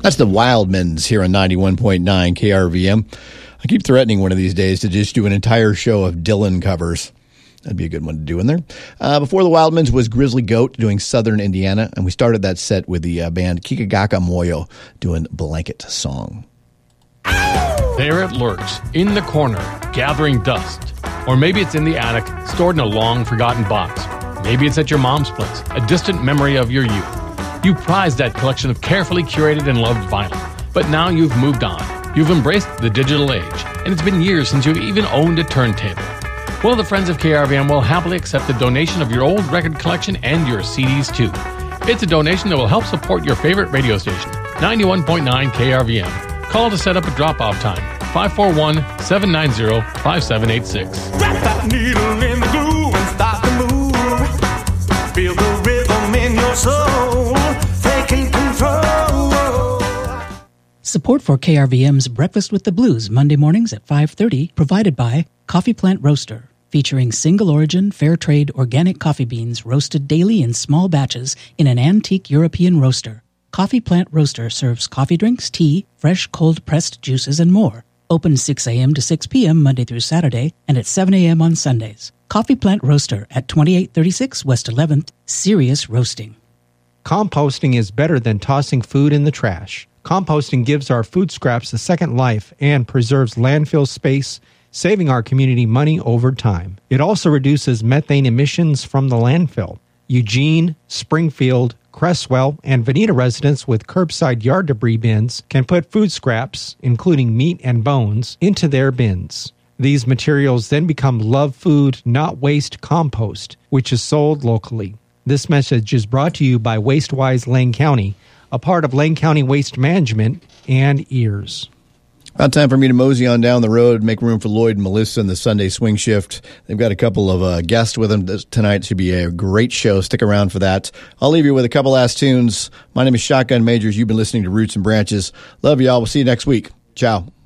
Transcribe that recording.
That's the Wildmans here on 91.9 KRVM. I keep threatening one of these days to just do an entire show of Dylan covers. That'd be a good one to do in there. Before the Wildmans was Grizzly Goat doing Southern Indiana, and we started that set with the band Kikagaka Moyo doing Blanket Song. There it lurks, in the corner, gathering dust. Or maybe it's in the attic, stored in a long-forgotten box. Maybe it's at your mom's place, a distant memory of your youth. You prized that collection of carefully curated and loved vinyl, but now you've moved on. You've embraced the digital age, and it's been years since you've even owned a turntable. Well, the friends of KRVM will happily accept the donation of your old record collection and your CDs too. It's a donation that will help support your favorite radio station, 91.9 KRVM. Call to set up a drop-off time, 541-790-5786. Wrap that needle in the glue and start to move. Feel the rhythm in your soul, taking control. Support for KRVM's Breakfast with the Blues Monday mornings at 5:30, provided by Coffee Plant Roaster, featuring single-origin, fair-trade, organic coffee beans roasted daily in small batches in an antique European roaster. Coffee Plant Roaster serves coffee drinks, tea, fresh cold-pressed juices, and more. Open 6 a.m. to 6 p.m. Monday through Saturday and at 7 a.m. on Sundays. Coffee Plant Roaster at 2836 West 11th, Serious Roasting. Composting is better than tossing food in the trash. Composting gives our food scraps a second life and preserves landfill space, saving our community money over time. It also reduces methane emissions from the landfill. Eugene, Springfield, Cresswell, and Veneta residents with curbside yard debris bins can put food scraps, including meat and bones, into their bins. These materials then become Love Food, Not Waste compost, which is sold locally. This message is brought to you by WasteWise Lane County, a part of Lane County Waste Management and EARS. About time for me to mosey on down the road, make room for Lloyd and Melissa in the Sunday swing shift. They've got a couple of guests with them tonight. Should be a great show. Stick around for that. I'll leave you with a couple last tunes. My name is Shotgun Majors. You've been listening to Roots and Branches. Love y'all. We'll see you next week. Ciao.